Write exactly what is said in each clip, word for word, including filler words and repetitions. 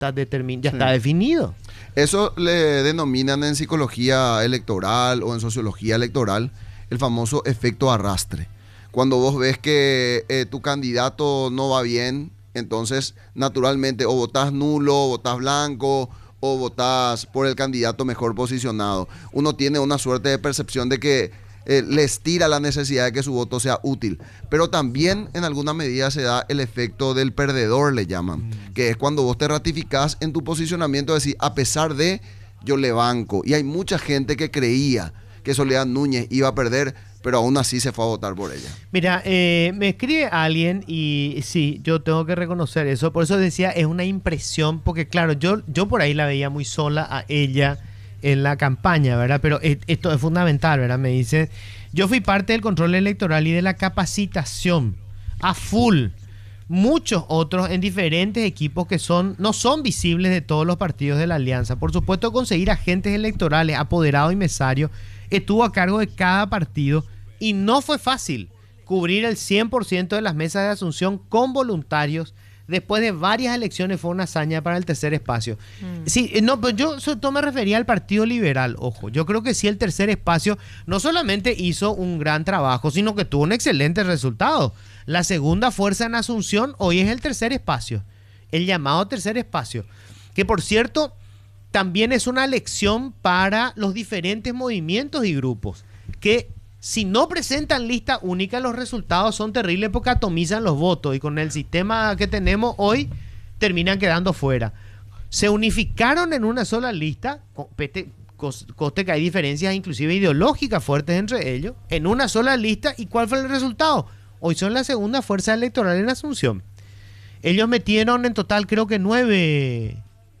está, determin ya Sí. está definido. Eso le denominan en psicología electoral o en sociología electoral el famoso efecto arrastre. Cuando vos ves que eh, tu candidato no va bien, entonces naturalmente o votás nulo, o votás blanco, o votás por el candidato mejor posicionado. Uno tiene una suerte de percepción de que eh, le estira la necesidad de que su voto sea útil. Pero también en alguna medida se da el efecto del perdedor, le llaman, Mm. que es cuando vos te ratificás en tu posicionamiento, de decir, a pesar de, yo le banco. Y hay mucha gente que creía que Soledad Núñez iba a perder, pero aún así se fue a votar por ella. Mira, eh, me escribe alguien y sí, yo tengo que reconocer eso. Por eso decía, es una impresión, porque claro, yo, yo por ahí la veía muy sola a ella en la campaña, ¿verdad? Pero e- esto es fundamental, ¿verdad? Me dice, yo fui parte del control electoral y de la capacitación a full. Muchos otros en diferentes equipos que son no son visibles de todos los partidos de la alianza. Por supuesto, conseguir agentes electorales, apoderados y mesarios, estuvo a cargo de cada partido y no fue fácil cubrir el cien por ciento de las mesas de Asunción con voluntarios. Después de varias elecciones fue una hazaña para el tercer espacio. Mm. Sí, eh, no, pero yo sobre todo me refería al Partido Liberal, ojo. Yo creo que sí, el tercer espacio no solamente hizo un gran trabajo, sino que tuvo un excelente resultado. La segunda fuerza en Asunción hoy es el tercer espacio, el llamado tercer espacio, que por cierto también es una lección para los diferentes movimientos y grupos, que si no presentan lista única, los resultados son terribles porque atomizan los votos y con el sistema que tenemos hoy terminan quedando fuera. Se unificaron en una sola lista, co- pete- cos- coste que hay diferencias inclusive ideológicas fuertes entre ellos, en una sola lista. ¿Y cuál fue el resultado? Hoy son la segunda fuerza electoral en Asunción. Ellos metieron en total creo que nueve,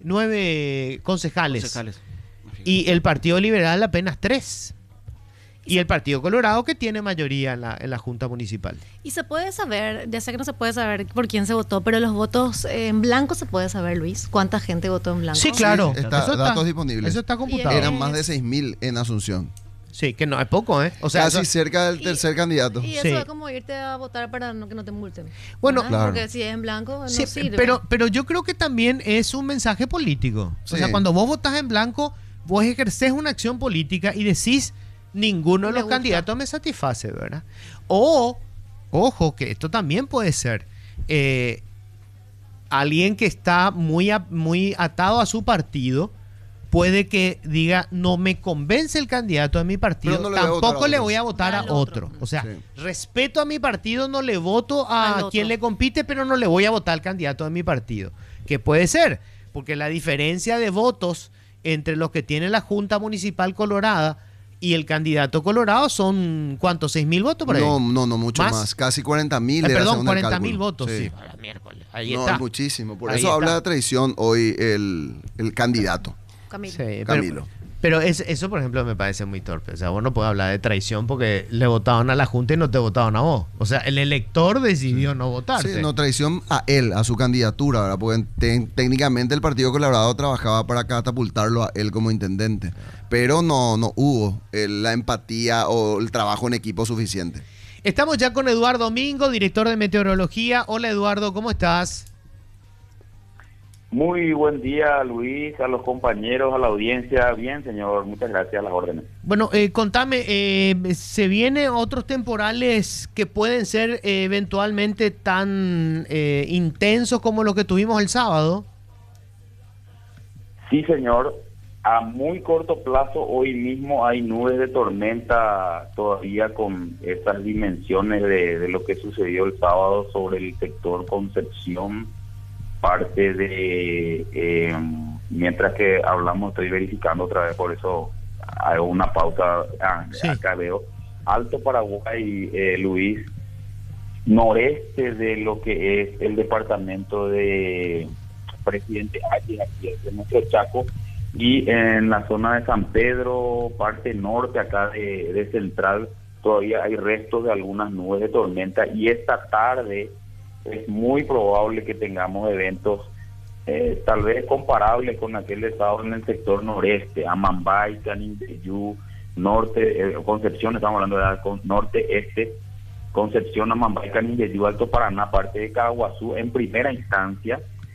nueve concejales. Concejales. Y el Partido Liberal apenas tres. Y el Partido Colorado que tiene mayoría en la, en la Junta Municipal. Y se puede saber, ya sé que no se puede saber por quién se votó, pero los votos eh, en blanco se puede saber, Luis. ¿Cuánta gente votó en blanco? Sí, claro. Sí, está, Eso datos disponibles. Eso está computado. Y Eran más de seis mil en Asunción. Sí, que no es poco, ¿eh? O sea, Casi eso- cerca del Y- tercer candidato. Y eso Sí. es como irte a votar para no- que no te multen. Bueno, ¿verdad? claro. Porque si es en blanco, no sí, sirve. pero, pero yo creo que también es un mensaje político. O Sí. sea, cuando vos votás en blanco, vos ejercés una acción política y decís, ninguno de Me los gusta. candidatos me satisface, ¿verdad? O, ojo, que esto también puede ser eh, alguien que está muy, a- muy atado a su partido, puede que diga, no me convence el candidato de mi partido, Pero no le voy a votar a tampoco le otro. voy a votar a Al otro. otro. O sea, Sí. respeto a mi partido, no le voto Al a otro. quien le compite, pero no le voy a votar al candidato de mi partido. Que puede ser, porque la diferencia de votos entre los que tiene la Junta Municipal Colorada y el candidato colorado son, ¿cuántos? ¿seis mil votos por ahí? No, no, no, mucho ¿Más? más. Casi cuarenta mil. Eh, era perdón, según el cuarenta mil cálculo. votos, sí. Sí. Para miércoles, ahí No, está. es muchísimo. Por Ahí eso está. habla de traición hoy el, el candidato. Camilo. Sí, pero- Camilo. Pero es- eso, por ejemplo, me parece muy torpe. O sea, vos no podés hablar de traición porque le votaban a la Junta y no te votaban a vos. O sea, el elector decidió no votarte. Sí, no, traición a él, a su candidatura, ¿verdad? Porque te- técnicamente el Partido Colorado trabajaba para catapultarlo a él como intendente. Pero no, no hubo el- la empatía o el trabajo en equipo suficiente. Estamos ya con Eduardo Domingo, director de meteorología. Hola, Eduardo, ¿cómo estás? Muy buen día, Luis, a los compañeros, a la audiencia. Bien, señor, muchas gracias a las órdenes. Bueno, eh, contame, eh, ¿se vienen otros temporales que pueden ser eh, eventualmente tan eh, intensos como los que tuvimos el sábado? Sí, señor, a muy corto plazo, hoy mismo hay nubes de tormenta todavía con estas dimensiones de, de lo que sucedió el sábado sobre el sector Concepción, parte de, eh, mientras que hablamos, estoy verificando otra vez, por eso hago una pausa, ah, Sí. acá veo, Alto Paraguay, eh, Luis, noreste de lo que es el departamento de Presidente Hayes, aquí es de nuestro Chaco, y en la zona de San Pedro, parte norte acá de, de Central, todavía hay restos de algunas nubes de tormenta, y esta tarde es muy probable que tengamos eventos eh, tal vez comparables con aquel estado en el sector noreste, Amambay, Canindeyú, norte, eh, Concepción, estamos hablando de la con, norte-este, Concepción, Amambay, Canindeyú, Alto Paraná, parte de Caguazú, en primera instancia,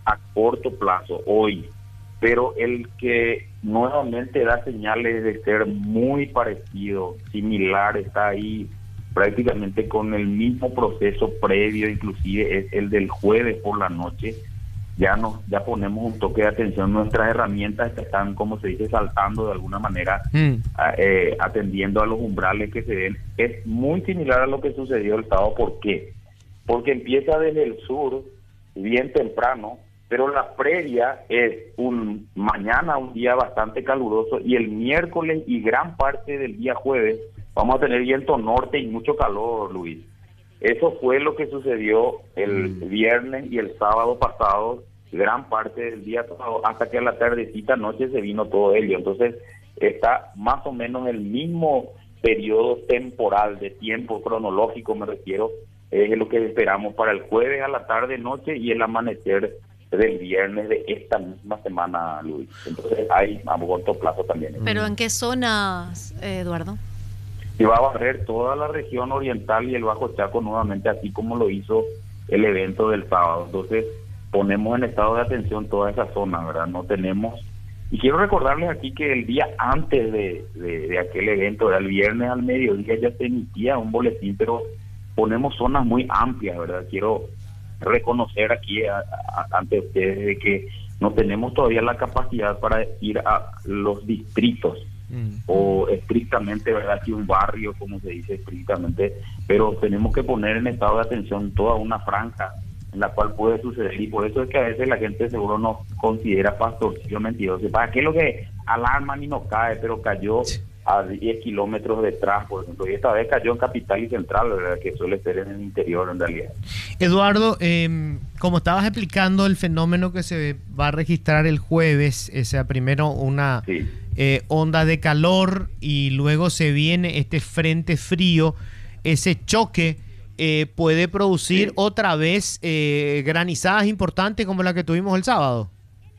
a corto plazo, hoy, pero el que nuevamente da señales de ser muy parecido, similar, está ahí prácticamente con el mismo proceso previo, inclusive es el del jueves por la noche. Ya nos ya ponemos un toque de atención, nuestras herramientas están, como se dice, saltando de alguna manera, mm. eh, atendiendo a los umbrales que se ven. Es muy similar a lo que sucedió el sábado. ¿Por qué? Porque empieza desde el sur, bien temprano, pero la previa es un mañana, un día bastante caluroso, y el miércoles y gran parte del día jueves vamos a tener viento norte y mucho calor, Luis. Eso fue lo que sucedió el viernes y el sábado pasado, gran parte del día pasado, hasta que a la tardecita noche se vino todo ello. Entonces está más o menos el mismo periodo temporal de tiempo cronológico, me refiero, es lo que esperamos para el jueves a la tarde noche y el amanecer del viernes de esta misma semana, Luis. Entonces hay a corto plazo también. ¿Pero en qué zonas, eh, Eduardo? Y va a barrer toda la región oriental y el Bajo Chaco nuevamente, así como lo hizo el evento del sábado. Entonces ponemos en estado de atención toda esa zona, ¿verdad? No tenemos... Y quiero recordarles aquí que el día antes de, de, de aquel evento, el viernes al mediodía, ya se emitía un boletín, pero ponemos zonas muy amplias, ¿verdad? Quiero reconocer aquí a, a, ante ustedes de que no tenemos todavía la capacidad para ir a los distritos, Mm. o estrictamente, ¿verdad? Aquí un barrio, como se dice estrictamente, pero tenemos que poner en estado de atención toda una franja en la cual puede suceder, y por eso es que a veces la gente seguro nos considera pastorcillo mentiroso. ¿Para qué es lo que alarman y no cae? Pero cayó a diez kilómetros detrás, por ejemplo, y esta vez cayó en Capital y Central, ¿verdad? Que suele ser en el interior en realidad. Eduardo, eh, como estabas explicando el fenómeno que se va a registrar el jueves, o sea, primero una sí. eh, onda de calor y luego se viene este frente frío, ese choque eh, puede producir sí. otra vez eh, granizadas importantes como la que tuvimos el sábado.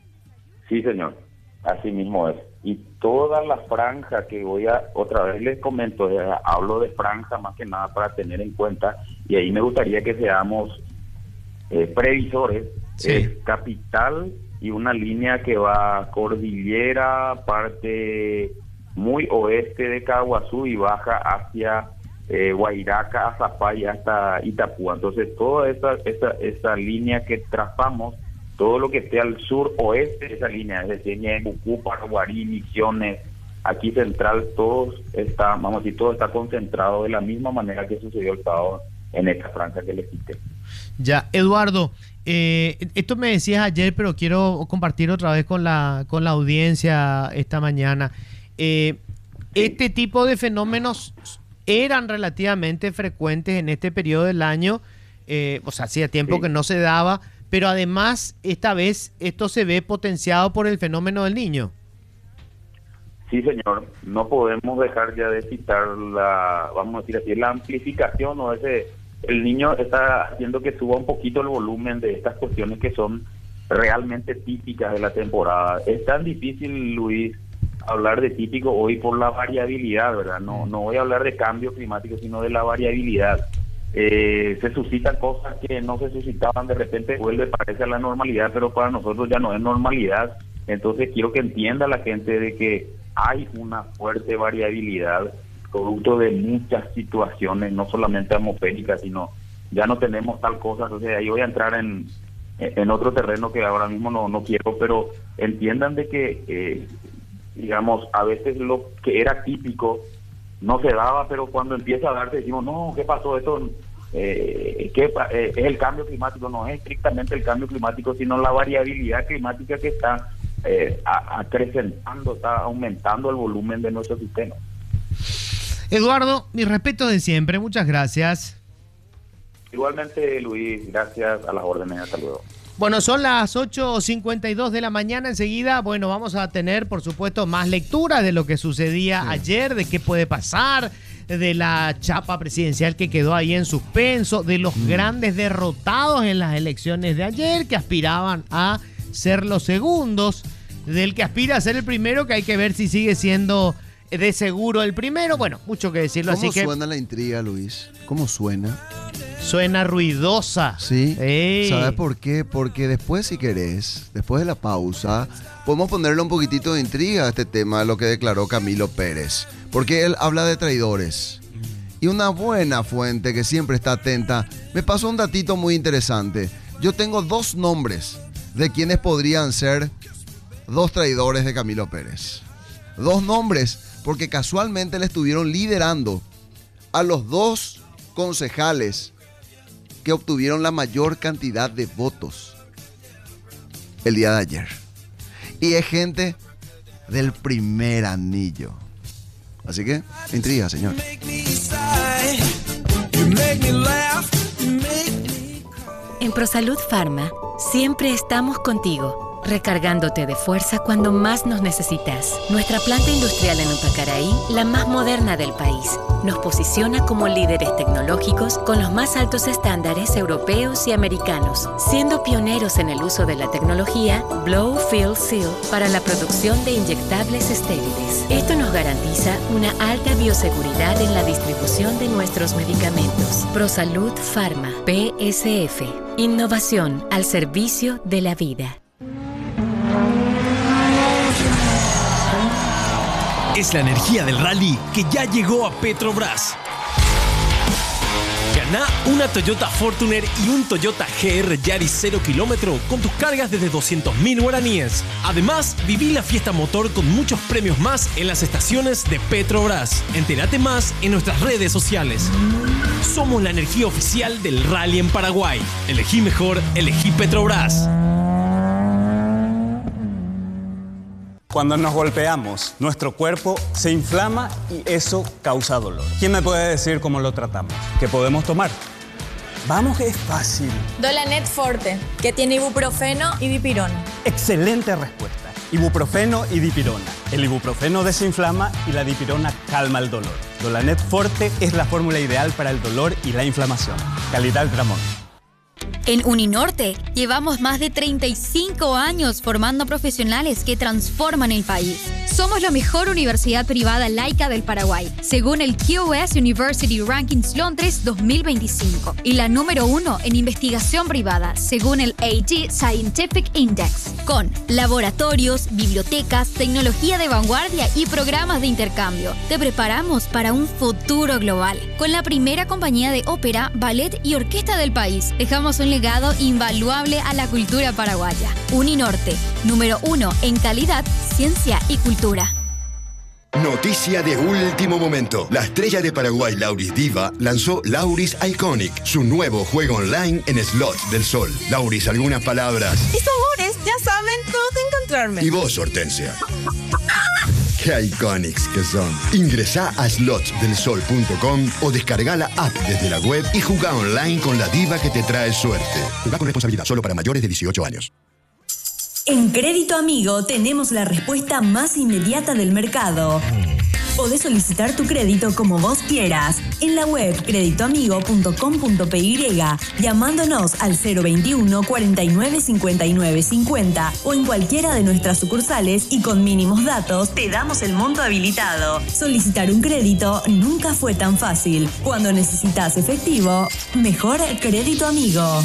Sí, señor, así mismo es. Y toda la franja que voy a, otra vez les comento, eh, hablo de franja más que nada para tener en cuenta, y ahí me gustaría que seamos eh, previsores, sí. es Capital y una línea que va Cordillera, parte muy oeste de Caguazú y baja hacia eh, Guairaca, Azapay hasta Itapúa. Entonces toda esa, esa, esa línea que trazamos, todo lo que esté al sur oeste de esa línea, es decir, Ñebucú, Paraguarí, Misiones, aquí central, todo está, vamos a decir, todo está concentrado de la misma manera que sucedió el sábado en esta franja que les quité. Ya, Eduardo, eh, esto me decías ayer, pero quiero compartir otra vez con la, con la audiencia esta mañana. Eh, sí. Este tipo de fenómenos eran relativamente frecuentes en este periodo del año, eh, o sea, hacía tiempo sí. que no se daba, pero además esta vez esto se ve potenciado por el fenómeno del Niño. Sí, señor, no podemos dejar ya de citar la, vamos a decir así, la amplificación o ese, el Niño está haciendo que suba un poquito el volumen de estas cuestiones que son realmente típicas de la temporada. Es tan difícil, Luis, hablar de típico hoy por la variabilidad, ¿verdad? No, no voy a hablar de cambio climático, sino de la variabilidad. Eh, se suscitan cosas que no se suscitaban, de repente vuelve, parece a la normalidad, pero para nosotros ya no es normalidad. Entonces quiero que entienda la gente de que hay una fuerte variabilidad producto de muchas situaciones, no solamente atmosféricas, sino ya no tenemos tal cosa. Entonces ahí voy a entrar en, en otro terreno que ahora mismo no, no quiero, pero entiendan de que eh, digamos, a veces lo que era típico no se daba, pero cuando empieza a darse decimos, no, ¿qué pasó? Esto eh, ¿qué, eh, es el cambio climático. No es estrictamente el cambio climático, sino la variabilidad climática que está eh, acrecentando, está aumentando el volumen de nuestro sistema. Eduardo, mi respeto de siempre, muchas gracias. Igualmente, Luis, gracias, a las órdenes, hasta luego. Bueno, son las ocho cincuenta y dos de la mañana. Enseguida, bueno, vamos a tener, por supuesto, más lectura de lo que sucedía sí. ayer, de qué puede pasar, de la chapa presidencial que quedó ahí en suspenso, de los mm. grandes derrotados en las elecciones de ayer que aspiraban a ser los segundos, del que aspira a ser el primero, que hay que ver si sigue siendo de seguro el primero. Bueno, mucho que decirlo. ¿Cómo así que suena la intriga, Luis? ¿Cómo suena? Suena ruidosa. Sí. Ey. ¿Sabes por qué? Porque después, si querés, después de la pausa, podemos ponerle un poquitito de intriga a este tema de lo que declaró Camilo Pérez. Porque él habla de traidores. Y una buena fuente que siempre está atenta me pasó un datito muy interesante. Yo tengo dos nombres de quienes podrían ser dos traidores de Camilo Pérez. Dos nombres porque casualmente le estuvieron liderando a los dos concejales que obtuvieron la mayor cantidad de votos el día de ayer. Y es gente del primer anillo. Así que, intriga, señor. En ProSalud Pharma, siempre estamos contigo, recargándote de fuerza cuando más nos necesitas. Nuestra planta industrial en Upacaraí, la más moderna del país, nos posiciona como líderes tecnológicos con los más altos estándares europeos y americanos, siendo pioneros en el uso de la tecnología Blow Fill Seal para la producción de inyectables estériles. Esto nos garantiza una alta bioseguridad en la distribución de nuestros medicamentos. ProSalud Pharma, P S F. Innovación al servicio de la vida. Es la energía del rally que ya llegó a Petrobras. Gana una Toyota Fortuner y un Toyota G R Yaris cero kilómetro con tus cargas desde doscientos mil guaraníes. Además, viví la fiesta motor con muchos premios más en las estaciones de Petrobras. Entérate más en nuestras redes sociales. Somos la energía oficial del rally en Paraguay. Elegí mejor, elegí Petrobras. Cuando nos golpeamos, nuestro cuerpo se inflama y eso causa dolor. ¿Quién me puede decir cómo lo tratamos? ¿Qué podemos tomar? Vamos que es fácil. Dolanet Forte, que tiene ibuprofeno y dipirona. Excelente respuesta. Ibuprofeno y dipirona. El ibuprofeno desinflama y la dipirona calma el dolor. Dolanet Forte es la fórmula ideal para el dolor y la inflamación. Calidad Gramón. En Uninorte llevamos más de treinta y cinco años formando profesionales que transforman el país. Somos la mejor universidad privada laica del Paraguay, según el Q S University Rankings Londres dos mil veinticinco, y la número uno en investigación privada, según el A G Scientific Index, con laboratorios, bibliotecas, tecnología de vanguardia y programas de intercambio. Te preparamos para un futuro global, con la primera compañía de ópera, ballet y orquesta del país. Dejamos un legado invaluable a la cultura paraguaya. Uninorte, número uno en calidad, ciencia y cultura. Noticia de último momento. La estrella de Paraguay, Lauris Diva, lanzó Lauris Iconic, su nuevo juego online en slots del sol. Lauris, algunas palabras. Mis amores, ya saben dónde encontrarme. Y vos, Hortensia. ¡Qué iconics que son! Ingresá a slots del sol punto com o descarga la app desde la web y jugá online con la diva que te trae suerte. Jugá con responsabilidad, solo para mayores de dieciocho años. En Crédito Amigo tenemos la respuesta más inmediata del mercado. Podés solicitar tu crédito como vos quieras en la web crédito amigo punto com punto p y, llamándonos al cero veintiuno, cuarenta y nueve, cincuenta y nueve, cincuenta o en cualquiera de nuestras sucursales, y con mínimos datos te damos el monto habilitado. Solicitar un crédito nunca fue tan fácil. Cuando necesitas efectivo, mejor Crédito Amigo.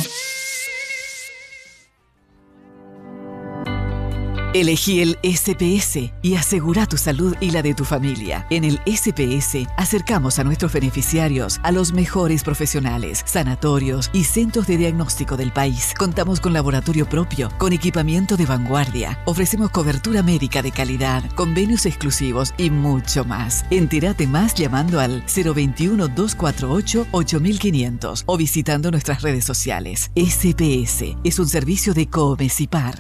Elegí el S P S y asegura tu salud y la de tu familia. En el S P S acercamos a nuestros beneficiarios a los mejores profesionales, sanatorios y centros de diagnóstico del país. Contamos con laboratorio propio, con equipamiento de vanguardia. Ofrecemos cobertura médica de calidad, convenios exclusivos y mucho más. Entérate más llamando al cero veintiuno, doscientos cuarenta y ocho, ocho mil quinientos o visitando nuestras redes sociales. S P S es un servicio de Comesipar.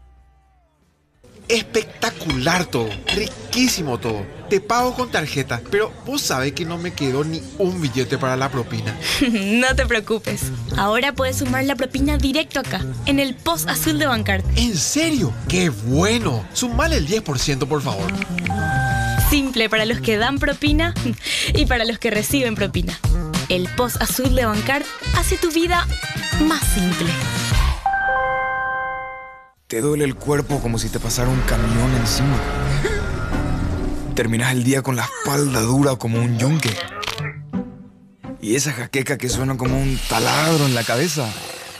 Espectacular todo, riquísimo todo. Te pago con tarjeta, pero vos sabés que no me quedó ni un billete para la propina. No te preocupes. Ahora puedes sumar la propina directo acá, en el post azul de Bancard. ¿En serio? ¡Qué bueno! Sumale el diez por ciento, por favor. Simple para los que dan propina y para los que reciben propina. El post azul de Bancard hace tu vida más simple. Te duele el cuerpo como si te pasara un camión encima. Terminas el día con la espalda dura como un yunque. Y esa jaqueca que suena como un taladro en la cabeza.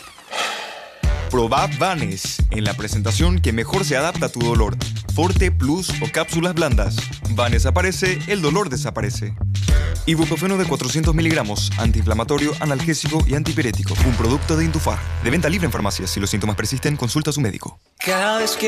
Probá Vanes en la presentación que mejor se adapta a tu dolor. Forte, Plus o cápsulas blandas. Vanes aparece, el dolor desaparece. Ibuprofeno de cuatrocientos miligramos, antiinflamatorio, analgésico y antipirético. Un producto de Intufar. De venta libre en farmacias. Si los síntomas persisten, consulta a su médico. Cada vez que